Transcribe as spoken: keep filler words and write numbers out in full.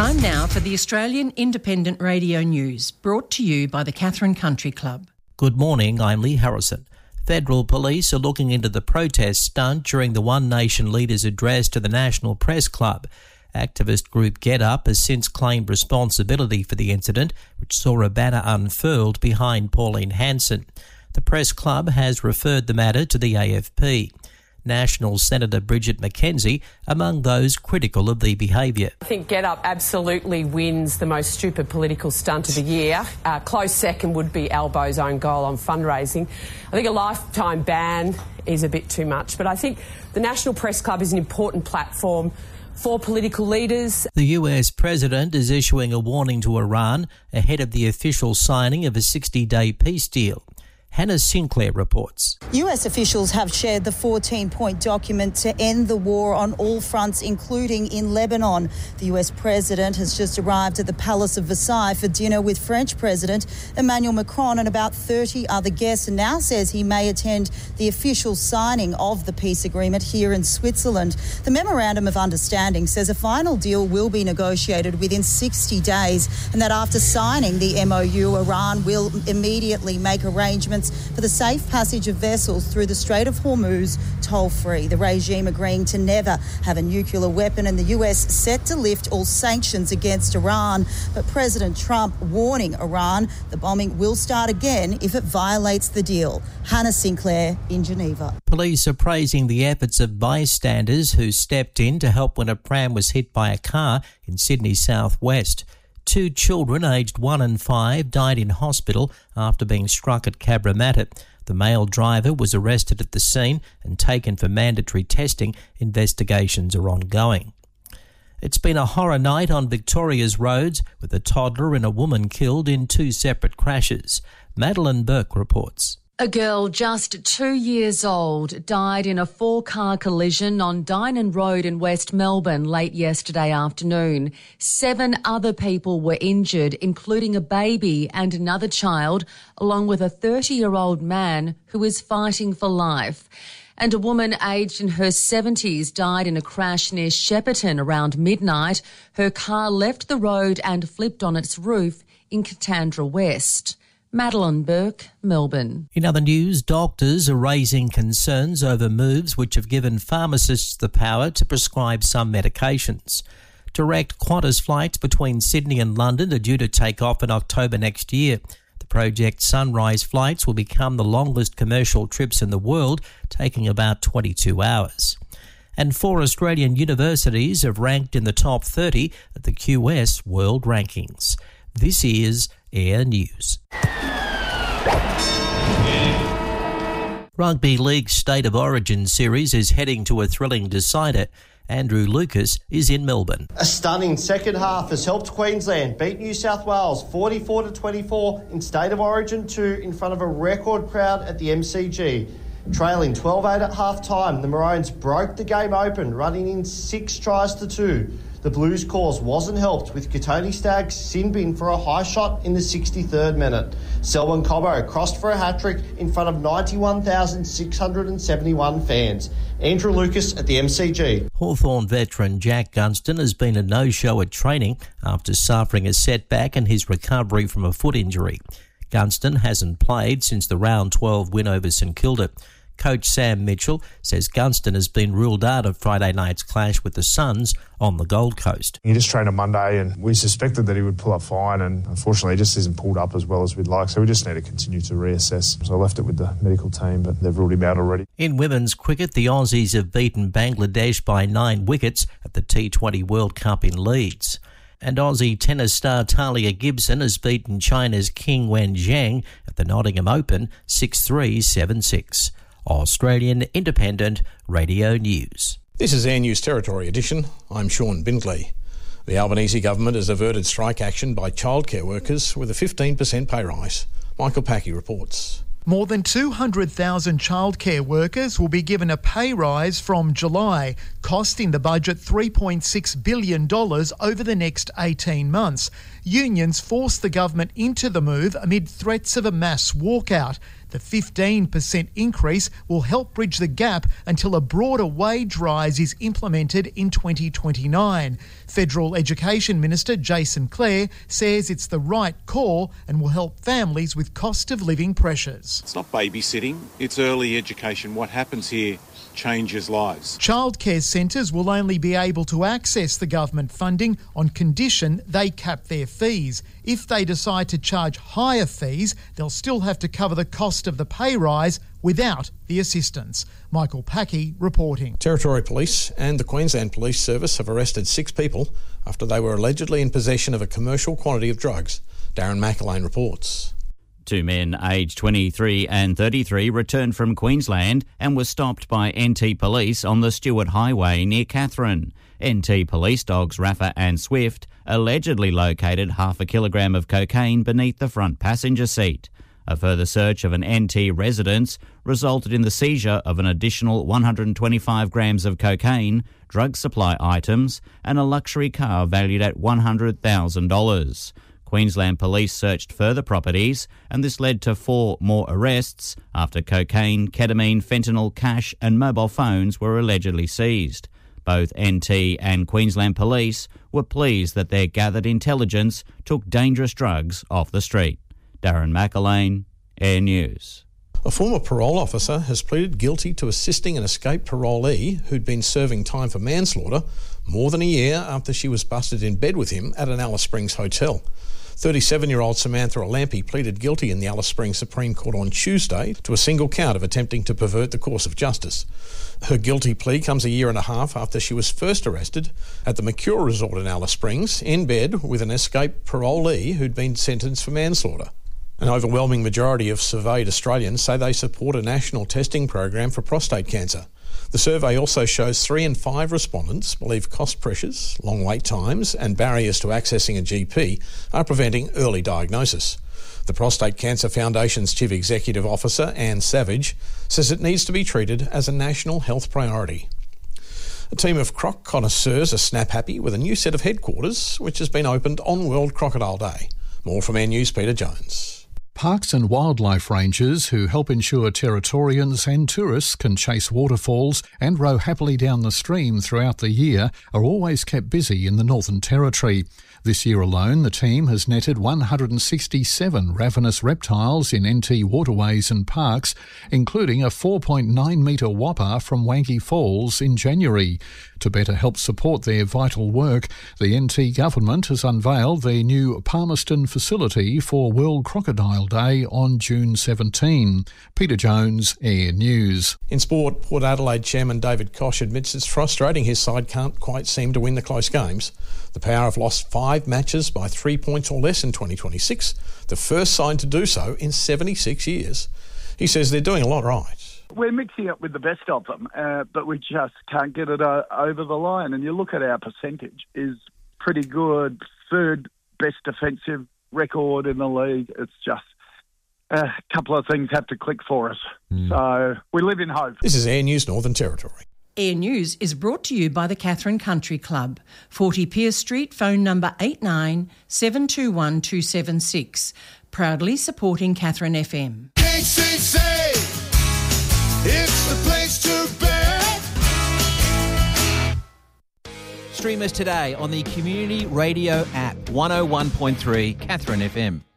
Time now for the Australian Independent Radio News, brought to you by the Katherine Country Club. Good morning, I'm Lee Harrison. Federal police are looking into the protest stunt during the One Nation leader's address to the National Press Club. Activist group GetUp has since claimed responsibility for the incident, which saw a banner unfurled behind Pauline Hanson. The Press Club has referred the matter to the A F P. National Senator Bridget McKenzie among those critical of the behaviour. I think GetUp absolutely wins the most stupid political stunt of the year. Uh, close second would be Albo's own goal on fundraising. I think a lifetime ban is a bit too much, but I think the National Press Club is an important platform for political leaders. The U S President is issuing a warning to Iran ahead of the official signing of a sixty-day peace deal. Hannah Sinclair reports. U S officials have shared the fourteen-point document to end the war on all fronts, including in Lebanon. The U S President has just arrived at the Palace of Versailles for dinner with French President Emmanuel Macron and about thirty other guests, and now says he may attend the official signing of the peace agreement here in Switzerland. The Memorandum of Understanding says a final deal will be negotiated within sixty days, and that after signing the M O U, Iran will immediately make arrangements for the safe passage of vessels through the Strait of Hormuz toll-free. The regime agreeing to never have a nuclear weapon, and the U S set to lift all sanctions against Iran. But President Trump warning Iran the bombing will start again if it violates the deal. Hannah Sinclair in Geneva. Police are praising the efforts of bystanders who stepped in to help when a pram was hit by a car in Sydney's southwest. Two children aged one and five died in hospital after being struck at Cabramatta. The male driver was arrested at the scene and taken for mandatory testing. Investigations are ongoing. It's been a horror night on Victoria's roads, with a toddler and a woman killed in two separate crashes. Madeline Burke reports. A girl just two years old died in a four-car collision on Dynon Road in West Melbourne late yesterday afternoon. Seven other people were injured, including a baby and another child, along with a thirty-year-old man who is fighting for life. And a woman aged in her seventies died in a crash near Shepparton around midnight. Her car left the road and flipped on its roof in Katandra West. Madeline Burke, Melbourne. In other news, doctors are raising concerns over moves which have given pharmacists the power to prescribe some medications. Direct Qantas flights between Sydney and London are due to take off in October next year. The Project Sunrise flights will become the longest commercial trips in the world, taking about twenty-two hours. And four Australian universities have ranked in the top thirty at the Q S World Rankings. This is Air News. Rugby League State of Origin series is heading to a thrilling decider. Andrew Lucas is in Melbourne. A stunning second half has helped Queensland beat New South Wales forty-four to twenty-four in State of Origin two in front of a record crowd at the M C G. Trailing twelve eight at half-time, the Maroons broke the game open, running in six tries to two. The Blues' cause wasn't helped with Katoni Staggs sin bin for a high shot in the sixty-third minute. Selwyn Cobbo crossed for a hat-trick in front of ninety-one thousand six hundred seventy-one fans. Andrew Lucas at the M C G. Hawthorn veteran Jack Gunston has been a no-show at training after suffering a setback in his recovery from a foot injury. Gunston hasn't played since the round twelve win over St Kilda. Coach Sam Mitchell says Gunston has been ruled out of Friday night's clash with the Suns on the Gold Coast. He just trained on Monday and we suspected that he would pull up fine, and unfortunately he just isn't pulled up as well as we'd like, so we just need to continue to reassess. So I left it with the medical team, but they've ruled him out already. In women's cricket, the Aussies have beaten Bangladesh by nine wickets at the T twenty World Cup in Leeds. And Aussie tennis star Talia Gibson has beaten China's Qing Wen Zhang at the Nottingham Open six three, seven six. Australian Independent Radio News. This is Air News Territory Edition. I'm Sean Bindley. The Albanese government has averted strike action by childcare workers with a fifteen percent pay rise. Michael Packy reports. More than two hundred thousand childcare workers will be given a pay rise from July, costing the budget three point six billion dollars over the next eighteen months. Unions forced the government into the move amid threats of a mass walkout. The fifteen percent increase will help bridge the gap until a broader wage rise is implemented in twenty twenty-nine. Federal Education Minister Jason Clare says it's the right call and will help families with cost of living pressures. It's not babysitting, it's early education. What happens here changes lives. Childcare centres will only be able to access the government funding on condition they cap their fees. If they decide to charge higher fees, they'll still have to cover the cost of the pay rise without the assistance. Michael Packey reporting. Territory Police and the Queensland Police Service have arrested six people after they were allegedly in possession of a commercial quantity of drugs. Darren McElwain reports. Two men aged twenty-three and thirty-three returned from Queensland and were stopped by N T Police on the Stewart Highway near Katherine. N T Police dogs Rafa and Swift allegedly located half a kilogram of cocaine beneath the front passenger seat. A further search of an N T residence resulted in the seizure of an additional one hundred twenty-five grams of cocaine, drug supply items and a luxury car valued at one hundred thousand dollars. Queensland Police searched further properties and this led to four more arrests after cocaine, ketamine, fentanyl, cash and mobile phones were allegedly seized. Both N T and Queensland Police were pleased that their gathered intelligence took dangerous drugs off the street. Darren McElwain, Air News. A former parole officer has pleaded guilty to assisting an escaped parolee who'd been serving time for manslaughter more than a year after she was busted in bed with him at an Alice Springs hotel. thirty-seven-year-old Samantha Alampi pleaded guilty in the Alice Springs Supreme Court on Tuesday to a single count of attempting to pervert the course of justice. Her guilty plea comes a year and a half after she was first arrested at the Mercure Resort in Alice Springs in bed with an escaped parolee who'd been sentenced for manslaughter. An overwhelming majority of surveyed Australians say they support a national testing program for prostate cancer. The survey also shows three in five respondents believe cost pressures, long wait times and barriers to accessing a G P are preventing early diagnosis. The Prostate Cancer Foundation's Chief Executive Officer, Anne Savage, says it needs to be treated as a national health priority. A team of croc connoisseurs are snap happy with a new set of headquarters which has been opened on World Crocodile Day. More from Air News' Peter Jones. Parks and wildlife rangers who help ensure Territorians and tourists can chase waterfalls and row happily down the stream throughout the year are always kept busy in the Northern Territory. This year alone, the team has netted one hundred sixty-seven ravenous reptiles in N T waterways and parks, including a four point nine metre whopper from Wanky Falls in January. To better help support their vital work, the N T government has unveiled their new Palmerston facility for World Crocodile Day on June seventeenth. Peter Jones, Air News. In sport, Port Adelaide chairman David Koch admits it's frustrating his side can't quite seem to win the close games. The Power have lost five matches by three points or less in twenty twenty-six, the first side to do so in seventy-six years. He says they're doing a lot right. We're mixing it with the best of them, uh, but we just can't get it uh, over the line. And you look at our percentage, is pretty good, third best defensive record in the league. It's just uh, a couple of things have to click for us. Mm. So we live in hope. This is Air News Northern Territory. Air News is brought to you by the Katherine Country Club, forty Pierce Street, phone number eight nine seven two one two seven six. Proudly supporting Katherine F M. K C C, it's the place to be. Stream us today on the Community Radio app, one oh one point three Katherine F M.